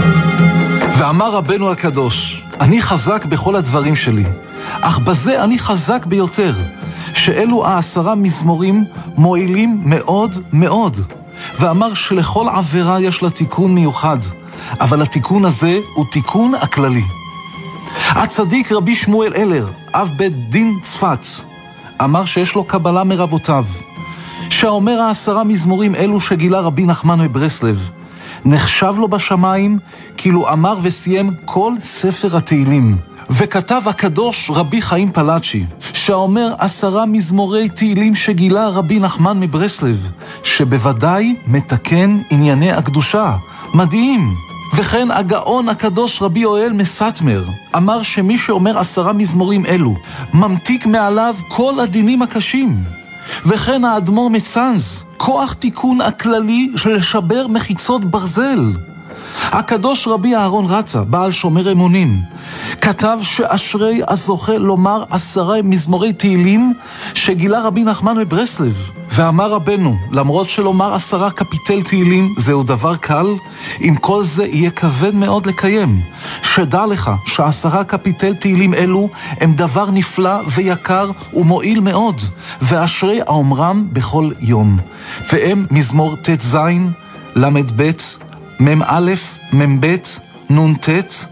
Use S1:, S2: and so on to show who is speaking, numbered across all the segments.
S1: ואמר רבנו הקדוש, אני חזק בכל הדברים שלי, אך בזה אני חזק ביותר, שאלו 10 מזמורים מועילים מאוד מאוד. ואמר שלכל עבירה יש לה תיקון מיוחד, אבל התיקון הזה הוא תיקון הכללי. הצדיק רבי שמואל אלר, אב בית דין צפת, אמר שיש לו קבלה מרבותיו, שאומר 10 מזמורים אלו שגילה רבי נחמן מברסלב, נחשב לו בשמיים כאילו אמר וסיים כל ספר התהילים. וכתב הקדוש רבי חיים פלאצ'י, שאומר 10 מזמורי תהילים שגילה רבי נחמן מברסלב, שבוודאי מתקן ענייני הקדושה. מדהים. וכן הגאון הקדוש רבי יואל מסטמר אמר שמי שאומר 10 מזמורים אלו ממתיק מעליו כל הדינים הקשים. וכן האדמו"ר מצאנז, כוח תיקון הכללי של לשבר מחיצות ברזל. הקדוש רבי אהרון רצה, בעל שומר אמונים, כתב שאשרי הזוכה לומר 10 מזמורי תהילים שגילה רבי נחמן מברסלב. ואמר רבנו, למרות שלומר 10 קפיטל תהילים זהו דבר קל, עם כל זה יהיה כבד מאוד לקיים. שדע לך ש10 קפיטל תהילים אלו הם דבר נפלא ויקר ומועיל מאוד, ואשרי האומרם בכל יום. והם מזמור ט"ז, ל"ב, מ"א, מ"ב, נ"ט,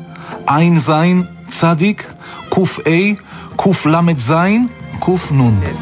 S1: ע"ז, צדיק, ק"א, קל"ז, ק"נ.